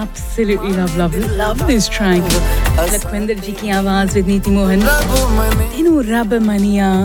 Absolutely love this track. Lakwinder ji ki awaaz with Neeti Mohan. Tenu Rab Maniya.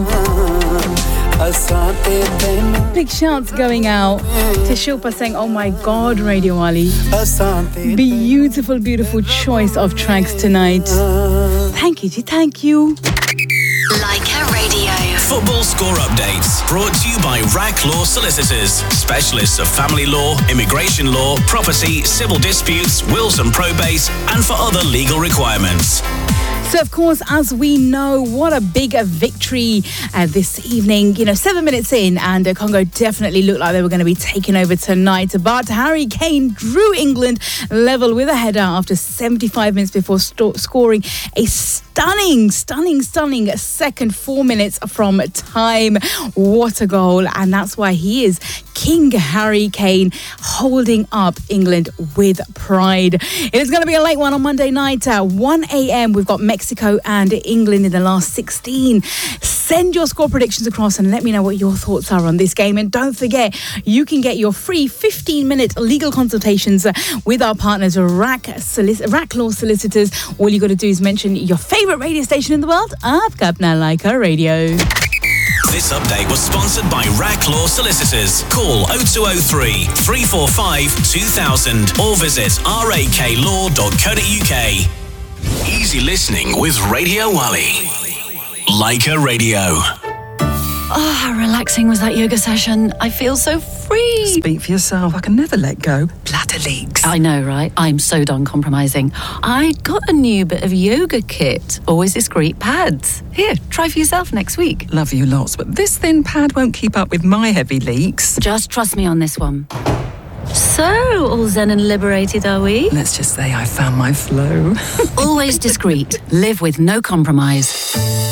Big shouts going out to Shilpa saying, oh my God, Radio Wali. Beautiful, beautiful choice of tracks tonight. Thank you, ji, thank you. Leica Radio. Football score updates brought to you by Rack Law Solicitors, specialists of family law, immigration law, property, civil disputes, wills and probate, and for other legal requirements. So, of course, as we know, what a big victory this evening. 7 minutes in, and Congo definitely looked like they were going to be taking over tonight. But Harry Kane drew England level with a header after 75 minutes before scoring a stunning second 4 minutes from time. What a goal. And that's why he is King Harry Kane, holding up England with pride. It is going to be a late one on Monday night at 1 a.m. We've got Mexico and England in the last 16. Send your score predictions across and let me know what your thoughts are on this game. And don't forget, you can get your free 15-minute legal consultations with our partners, Rack Law Solicitors. All you got to do is mention your favourite radio station in the world. Aapka apna Leica Radio. This update was sponsored by Rack Law Solicitors. Call 0203 345 2000 or visit raklaw.co.uk. Easy listening with Radio Wali. Leica Radio. Oh, how relaxing was that yoga session. I feel so free. Speak for yourself. I can never let go. Bladder leaks. I know, right? I'm so done compromising. I got a new bit of yoga kit. Always discreet pads. Here, try for yourself next week. Love you lots, but this thin pad won't keep up with my heavy leaks. Just trust me on this one. So, all zen and liberated, are we? Let's just say I found my flow. Always discreet. Live with no compromise.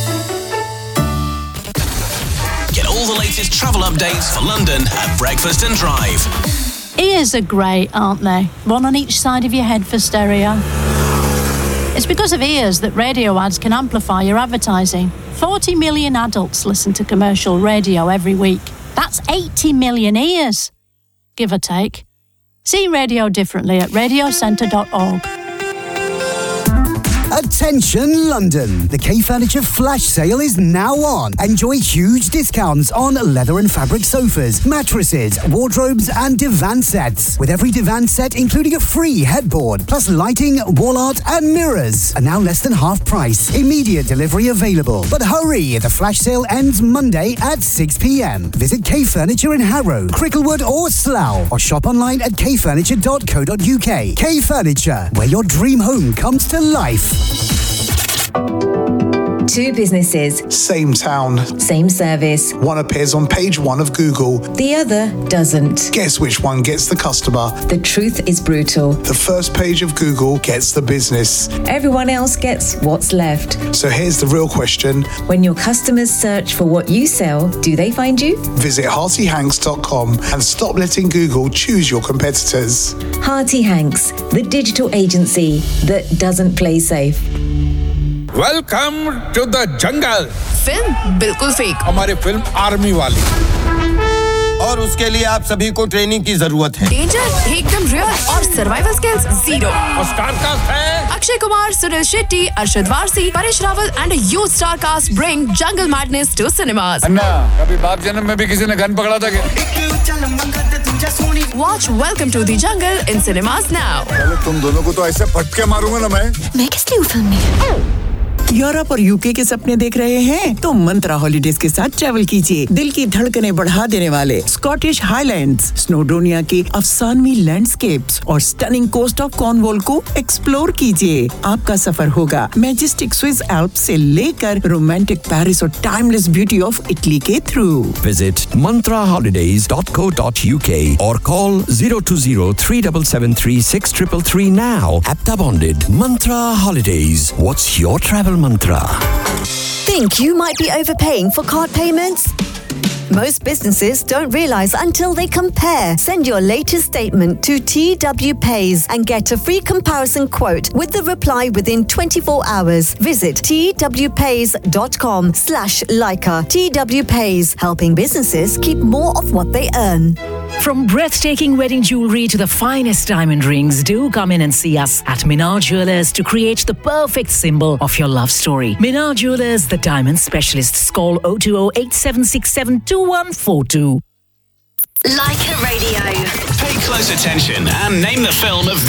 Get all the latest travel updates for London at Breakfast and Drive. Ears are great, aren't they? One on each side of your head for stereo. It's because of ears that radio ads can amplify your advertising. 40 million adults listen to commercial radio every week. That's 80 million ears, give or take. See radio differently at radiocentre.org. Attention London! The K-Furniture flash sale is now on. Enjoy huge discounts on leather and fabric sofas, mattresses, wardrobes and divan sets. With every divan set including a free headboard, plus lighting, wall art and mirrors. And now less than half price. Immediate delivery available. But hurry! The flash sale ends Monday at 6 p.m. Visit K-Furniture in Harrow, Cricklewood or Slough. Or shop online at kfurniture.co.uk. K-Furniture, where your dream home comes to life. Two businesses. Same town. Same service. One appears on page 1 of Google. The other doesn't. Guess which one gets the customer? The truth is brutal. The first page of Google gets the business. Everyone else gets what's left. So here's the real question. When your customers search for what you sell, do they find you? Visit heartyhanks.com and stop letting Google choose your competitors. Hearty Hanks, the digital agency that doesn't play safe. Welcome to the jungle. Film बिल्कुल fake. हमारी film army वाली. और उसके लिए आप सभी को training की जरूरत है. डेंजर एकदम रियल और सर्वाइवल स्किल्स जीरो. और स्टार कास्ट है Akshay Kumar, Sunil Shetty, Arshad Warsi, Paresh Rawal and a huge star cast bring jungle madness to cinemas. अन्ना, कभी बाप जन्म में भी किसी ने गन पकड़ा था क्या? Watch Welcome to the Jungle in cinemas now. पहले तुम दोनों को तो ऐसे फटके मारूंगा ना मैं. मैं किस लिए फिल्म में? यूरोप और यूके के सपने देख रहे हैं तो मंत्रा हॉलिडेज के साथ ट्रैवल कीजिए. दिल की धड़कनें बढ़ा देने वाले स्कॉटिश हाईलैंड्स, स्नोडोनिया के अफसानवी लैंडस्केप्स और स्टनिंग कोस्ट ऑफ कॉर्नवॉल को एक्सप्लोर कीजिए. आपका सफर होगा मैजेस्टिक स्विस एल्प्स से लेकर रोमांटिक पेरिस और टाइमलेस ब्यूटी ऑफ इटली के through. Visit mantraholidays.co.uk or call 020-3773-6333 now. APTA bonded. Mantra Holidays. What's your travel mantra? Think you might be overpaying for card payments? Most businesses don't realize until they compare. Send your latest statement to TW Pays and get a free comparison quote with the reply within 24 hours. Visit twpays.com/Leica. TW Pays, helping businesses keep more of what they earn. From breathtaking wedding jewelry to the finest diamond rings, do come in and see us at Minar Jewelers to create the perfect symbol of your love story. Minar Jewelers, the diamond specialists. Call 020-8767-2142. Like a Radio. Pay close attention and name the film of